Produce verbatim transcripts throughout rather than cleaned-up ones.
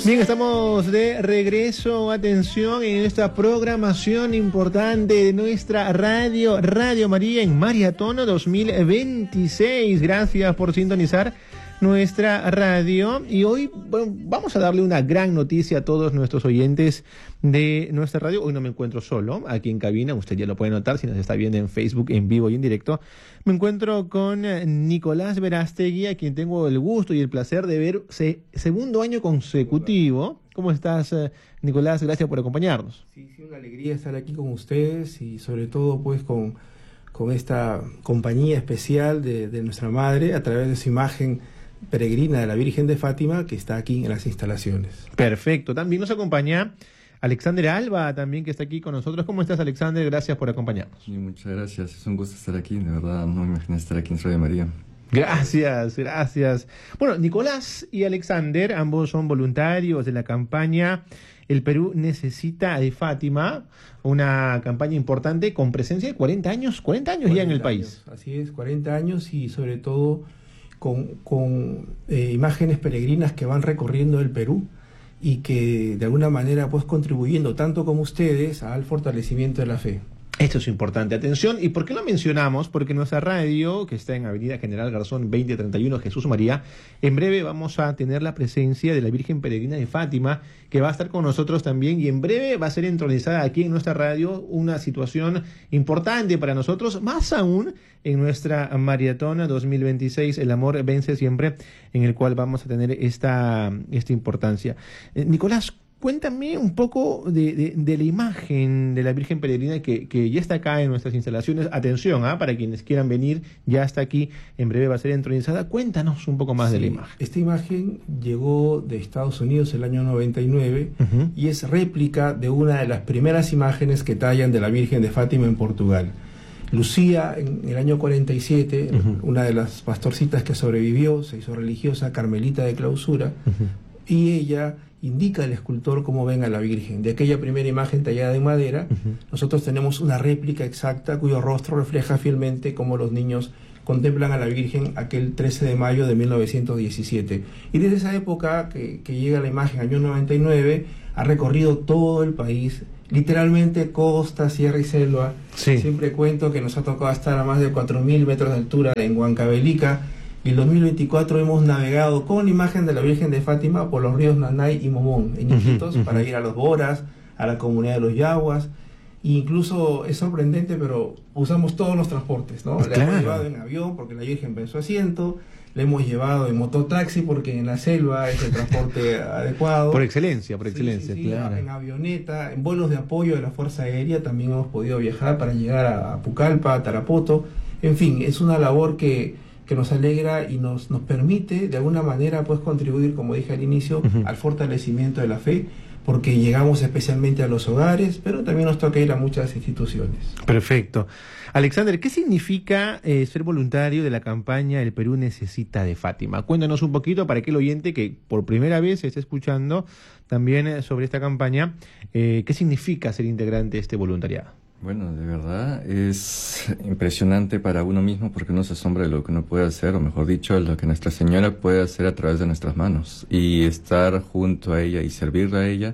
Bien, estamos de regreso. Atención en esta programación importante de nuestra radio, Radio María en Maratón dos mil veintiséis. Gracias por sintonizar nuestra radio. Y hoy, bueno, vamos a darle una gran noticia a todos nuestros oyentes de nuestra radio. Hoy no me encuentro solo aquí en cabina, usted ya lo puede notar si nos está viendo en Facebook en vivo y en directo. Me encuentro con Nicolás Verástegui, a quien tengo el gusto y el placer de ver se, segundo año consecutivo. ¿Cómo estás, Nicolás? Gracias por acompañarnos. Sí, sí, una alegría estar aquí con ustedes y sobre todo pues con, con esta compañía especial de, de nuestra madre a través de su imagen peregrina de la Virgen de Fátima que está aquí en las instalaciones. Perfecto. También nos acompaña Alexander Alba, también, que está aquí con nosotros. ¿Cómo estás, Alexander? Gracias por acompañarnos. Sí, muchas gracias. Es un gusto estar aquí. De verdad, no me imaginé estar aquí en Radio María. Gracias, gracias. Bueno, Nicolás y Alexander, ambos son voluntarios de la campaña El Perú Necesita de Fátima, una campaña importante con presencia de cuarenta años, cuarenta años ya en el país. Así es, cuarenta años y sobre todo con, con eh, imágenes peregrinas que van recorriendo el Perú y que de alguna manera pues contribuyendo tanto como ustedes al fortalecimiento de la fe. Esto es importante. Atención, ¿y por qué lo mencionamos? Porque nuestra radio, que está en Avenida General Garzón veinte treinta y uno, Jesús María, en breve vamos a tener la presencia de la Virgen Peregrina de Fátima, que va a estar con nosotros también, y en breve va a ser entronizada aquí en nuestra radio, una situación importante para nosotros, más aún en nuestra Maratón dos mil veintiséis, El Amor Vence Siempre, en el cual vamos a tener esta, esta importancia. Eh, Nicolás, cuéntame un poco de, de, de la imagen de la Virgen Peregrina que, que ya está acá en nuestras instalaciones. Atención, ¿ah? Para quienes quieran venir, ya está aquí, en breve va a ser entronizada. Cuéntanos un poco más sí, de la imagen. Esta imagen llegó de Estados Unidos el año noventa y nueve uh-huh. y es réplica de una de las primeras imágenes que tallan de la Virgen de Fátima en Portugal. Lucía, en el año cuarenta y siete, uh-huh. una de las pastorcitas que sobrevivió, se hizo religiosa, carmelita de clausura, uh-huh. y ella indica al escultor cómo ven a la Virgen. De aquella primera imagen tallada en madera, uh-huh. nosotros tenemos una réplica exacta cuyo rostro refleja fielmente cómo los niños contemplan a la Virgen aquel trece de mayo de mil novecientos diecisiete. Y desde esa época que, que llega la imagen, año noventa y nueve, ha recorrido todo el país, literalmente costa, sierra y selva. Sí. Siempre cuento que nos ha tocado estar a más de cuatro mil metros de altura en Huancavelica. Y en dos mil veinticuatro hemos navegado con la imagen de la Virgen de Fátima por los ríos Nanay y Momón, en Iquitos, uh-huh, uh-huh. para ir a los Boras, a la comunidad de los Yaguas. E incluso es sorprendente, pero usamos todos los transportes, ¿no? Claro. La hemos llevado en avión porque la Virgen va en su asiento, la hemos llevado en mototaxi porque en la selva es el transporte adecuado. Por excelencia, por excelencia, sí, sí, sí, claro. En avioneta, en vuelos de apoyo de la Fuerza Aérea también hemos podido viajar para llegar a Pucallpa, a Tarapoto. En fin, es una labor que que nos alegra y nos, nos permite de alguna manera pues contribuir, como dije al inicio, uh-huh. al fortalecimiento de la fe, porque llegamos especialmente a los hogares, pero también nos toca ir a muchas instituciones. Perfecto. Alexander, ¿qué significa eh, ser voluntario de la campaña El Perú Necesita de Fátima? Cuéntanos un poquito para que el oyente que por primera vez esté escuchando también sobre esta campaña, eh, ¿qué significa ser integrante de este voluntariado? Bueno, de verdad es impresionante para uno mismo porque uno se asombra de lo que uno puede hacer, o mejor dicho, lo que Nuestra Señora puede hacer a través de nuestras manos. Y estar junto a ella y servirle a ella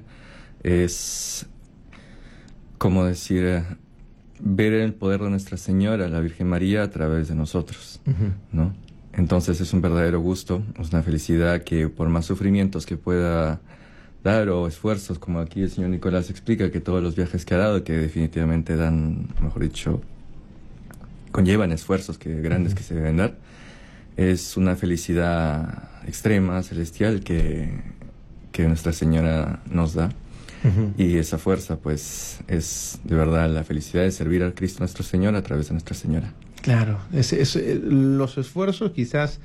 es, como decir, ver el poder de Nuestra Señora, la Virgen María, a través de nosotros, uh-huh. ¿no? Entonces es un verdadero gusto, es una felicidad que por más sufrimientos que pueda dar o esfuerzos, como aquí el señor Nicolás explica, que todos los viajes que ha dado, que definitivamente dan, mejor dicho, conllevan esfuerzos que grandes uh-huh. que se deben dar, es una felicidad extrema, celestial, que, que Nuestra Señora nos da. Uh-huh. Y esa fuerza, pues, es de verdad la felicidad de servir al Cristo nuestro Señor a través de Nuestra Señora. Claro, es, es, los esfuerzos quizás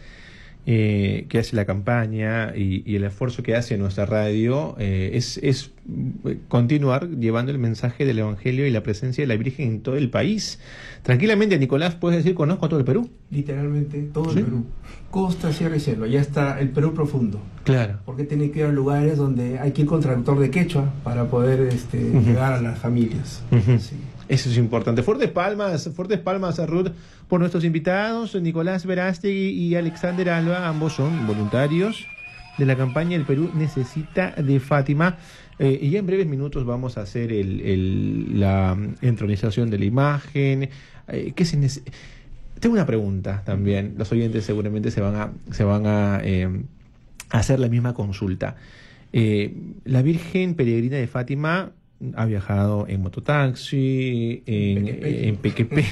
Eh, que hace la campaña y, y el esfuerzo que hace nuestra radio eh, es, es continuar llevando el mensaje del Evangelio y la presencia de la Virgen en todo el país. Tranquilamente, Nicolás, puedes decir, conozco a todo el Perú. Literalmente todo ¿Sí? el Perú. Costa, sierra y selva, ya está el Perú profundo. Claro. Porque tiene que ir a lugares donde hay que ir con traductor de quechua para poder este, uh-huh. llegar a las familias. Uh-huh. Sí. Eso es importante. Fuertes palmas, fuertes palmas a Ruth por nuestros invitados, Nicolás Verástegui y Alexander Alba, ambos son voluntarios de la campaña El Perú necesita de Fátima. Eh, y ya en breves minutos vamos a hacer el, el, la entronización de la imagen. Eh, ¿qué se nece- Tengo una pregunta también. Los oyentes seguramente se van a, se van a eh, hacer la misma consulta. Eh, la Virgen Peregrina de Fátima ha viajado en mototaxi, en, en pequepeque,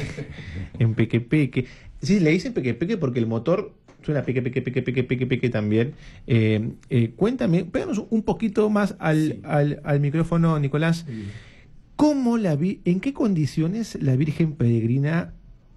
en pequepeque. Sí, le dicen pequepeque porque el motor suena peque, peque, peque, peque, peque, peque también. Eh, eh, cuéntame, péganos un poquito más al, sí. al, al micrófono, Nicolás. Sí. ¿Cómo la vi, en qué condiciones la Virgen Peregrina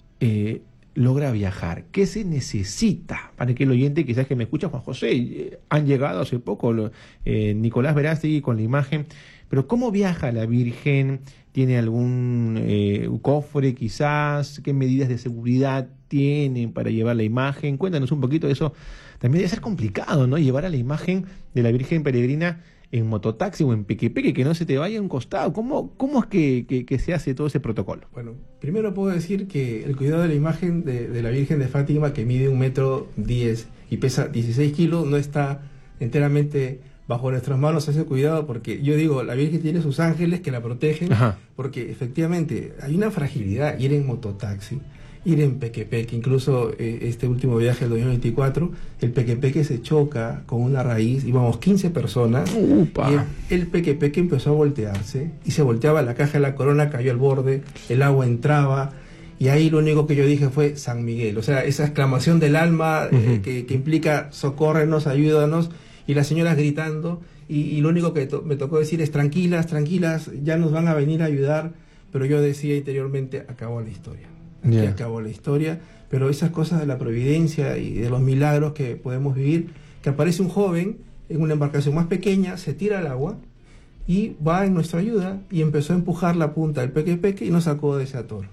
eh, logra viajar? ¿Qué se necesita? Para que el oyente, quizás que me escucha, Juan José, eh, han llegado hace poco, lo, eh, Nicolás Verástegui con la imagen, pero ¿cómo viaja la Virgen? ¿Tiene algún eh, cofre quizás? ¿Qué medidas de seguridad tienen para llevar la imagen? Cuéntanos un poquito de eso. También debe ser complicado, ¿no? Llevar a la imagen de la Virgen Peregrina en mototaxi o en pequepeque, que no se te vaya a un costado. ¿Cómo, cómo es que, que, que se hace todo ese protocolo? Bueno, primero puedo decir que el cuidado de la imagen de, de la Virgen de Fátima, que mide un metro diez y pesa dieciséis kilos, no está enteramente bajo nuestras manos ese cuidado, porque yo digo, la Virgen tiene sus ángeles que la protegen. Ajá. Porque efectivamente hay una fragilidad, ir en mototaxi, ir en pequepeque, incluso eh, este último viaje del dos mil veinticuatro, el pequepeque se choca con una raíz, íbamos quince personas, Upa. y el, el pequepeque empezó a voltearse, y se volteaba, la caja de la corona cayó al borde, el agua entraba, y ahí lo único que yo dije fue San Miguel, o sea, esa exclamación del alma uh-huh. eh, que, que implica socórrenos, ayúdanos, y las señoras gritando, y, y lo único que to- me tocó decir es tranquilas, tranquilas, ya nos van a venir a ayudar, pero yo decía interiormente, acabó la historia, aquí yeah. acabó la historia, pero esas cosas de la providencia y de los milagros que podemos vivir, que aparece un joven en una embarcación más pequeña, se tira al agua, y va en nuestra ayuda, y empezó a empujar la punta del pequepeque, y nos sacó de ese atoro.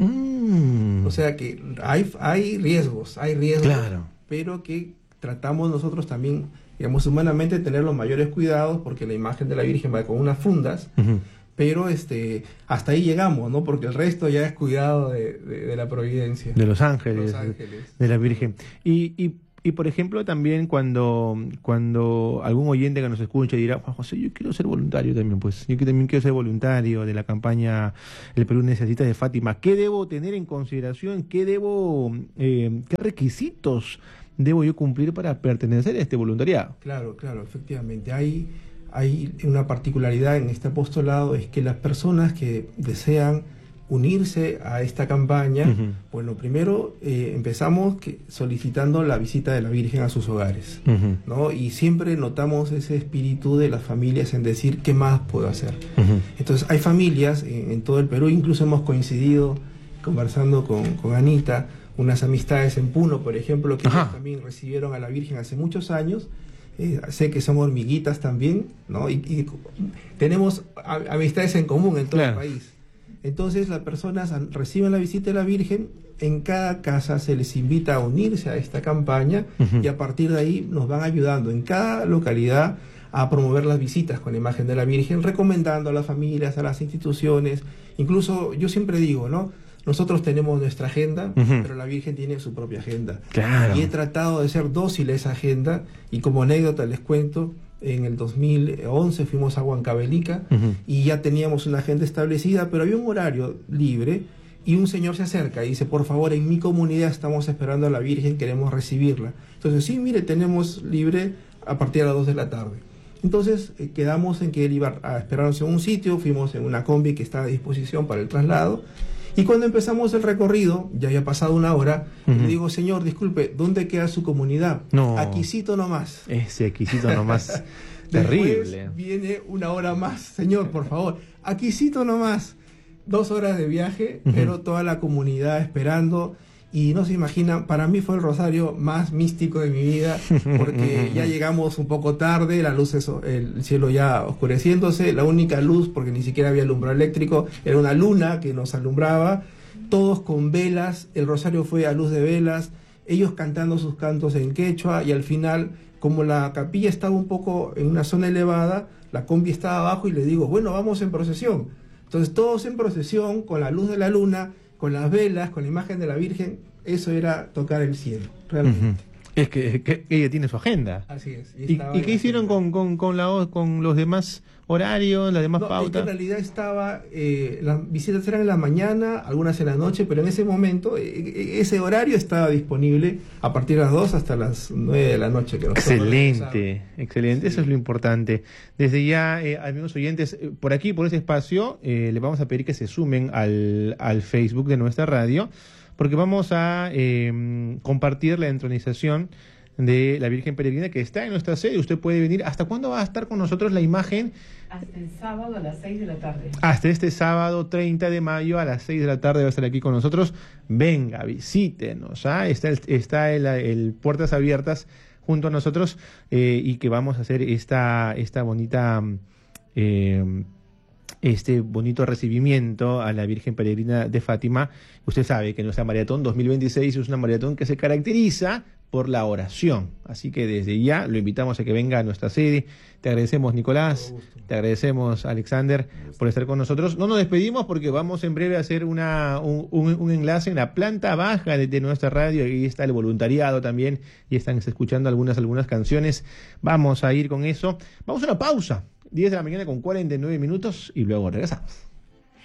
Mm. O sea que hay, hay riesgos, hay riesgos, claro. pero que tratamos nosotros también, digamos, humanamente tener los mayores cuidados, porque la imagen de la Virgen va con unas fundas, uh-huh. pero este hasta ahí llegamos, ¿no? Porque el resto ya es cuidado de, de, de la providencia. De los ángeles, los ángeles. De, de la Virgen. Y, y, y, por ejemplo, también cuando, cuando algún oyente que nos escucha dirá, Juan José, yo quiero ser voluntario también, pues, yo también quiero ser voluntario de la campaña El Perú necesita de Fátima. ¿Qué debo tener en consideración? ¿Qué debo, eh, qué requisitos debo yo cumplir para pertenecer a este voluntariado? Claro, claro, efectivamente. Hay, hay una particularidad en este apostolado, es que las personas que desean unirse a esta campaña, uh-huh. bueno, primero eh, empezamos que, solicitando la visita de la Virgen a sus hogares, uh-huh. ¿no? Y siempre notamos ese espíritu de las familias en decir, ¿qué más puedo hacer? Uh-huh. Entonces, hay familias en, en todo el Perú, incluso hemos coincidido conversando con, con Anita, unas amistades en Puno, por ejemplo, que también recibieron a la Virgen hace muchos años. Eh, sé que son hormiguitas también, ¿no? Y, y tenemos a, amistades en común en todo claro. el país. Entonces las personas reciben la visita de la Virgen, en cada casa se les invita a unirse a esta campaña uh-huh. y a partir de ahí nos van ayudando en cada localidad a promover las visitas con la imagen de la Virgen, recomendando a las familias, a las instituciones. Incluso yo siempre digo, ¿no? Nosotros tenemos nuestra agenda, uh-huh. pero la Virgen tiene su propia agenda. Claro. Y he tratado de ser dócil a esa agenda, y como anécdota les cuento, en el dos mil once fuimos a Huancavelica uh-huh. y ya teníamos una agenda establecida, pero había un horario libre, y un señor se acerca y dice, por favor, en mi comunidad estamos esperando a la Virgen, queremos recibirla. Entonces, sí, mire, tenemos libre a partir de las dos de la tarde. Entonces eh, quedamos en que él iba a esperarnos en un sitio, fuimos en una combi que está a disposición para el traslado, y cuando empezamos el recorrido, ya había pasado una hora, uh-huh. le digo, señor, disculpe, ¿dónde queda su comunidad? No. Aquisito nomás. Ese aquisito nomás. Terrible. Después viene una hora más, señor, por favor, aquisito nomás. Dos horas de viaje, uh-huh. pero toda la comunidad esperando. Y no se imaginan, para mí fue el rosario más místico de mi vida, porque ya llegamos un poco tarde, la luz, eso, el cielo ya oscureciéndose, la única luz, porque ni siquiera había alumbrado eléctrico, era una luna que nos alumbraba, todos con velas, el rosario fue a luz de velas, ellos cantando sus cantos en quechua, y al final, como la capilla estaba un poco en una zona elevada, la combi estaba abajo, y le digo, bueno, vamos en procesión. Entonces todos en procesión, con la luz de la luna, con las velas, con la imagen de la Virgen, eso era tocar el cielo, realmente. Uh-huh. Es que, es que ella tiene su agenda. Así es. ¿Y, ¿y qué hicieron con, con, con, la, con los demás horarios, las demás no, pautas? Es que en realidad estaba, eh, las visitas eran en la mañana, algunas en la noche, pero en ese momento, eh, ese horario estaba disponible a partir de las dos hasta las nueve de la noche. Que excelente, excelente, sí. Eso es lo importante. Desde ya, eh, amigos oyentes, eh, por aquí, por ese espacio, eh, les vamos a pedir que se sumen al, al Facebook de nuestra radio, porque vamos a eh, compartir la entronización de la Virgen Peregrina que está en nuestra sede. Usted puede venir. ¿Hasta cuándo va a estar con nosotros la imagen? Hasta el sábado a las seis de la tarde. Hasta este sábado treinta de mayo a las seis de la tarde va a estar aquí con nosotros. Venga, visítenos. ¿ah? Está, el, está el, el puertas abiertas junto a nosotros eh, y que vamos a hacer esta, esta bonita... Eh, este bonito recibimiento a la Virgen Peregrina de Fátima. Usted sabe que nuestra maratón dos mil veintiséis es una maratón que se caracteriza por la oración. Así que desde ya lo invitamos a que venga a nuestra sede. Te agradecemos, Nicolás. Te agradecemos, Alexander, por estar con nosotros. No nos despedimos porque vamos en breve a hacer una, un, un, un enlace en la planta baja de, de nuestra radio. Ahí está el voluntariado también y están escuchando algunas, algunas canciones. Vamos a ir con eso. Vamos a una pausa. diez de la mañana con cuarenta y nueve minutos y luego regresamos.